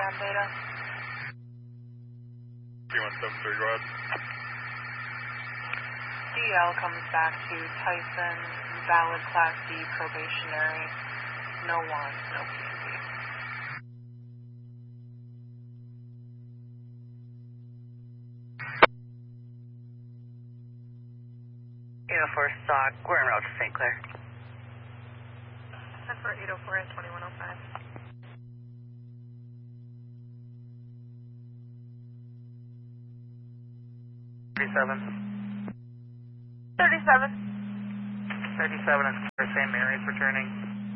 on data. 3173, go ahead. DL comes back to Tyson, valid Class D probationary, no wants, no P&D. 804 stock, we're en route to St. Clair. That's for 804 and 2105. Thirty-seven. 37. 37 is for St. Mary's returning.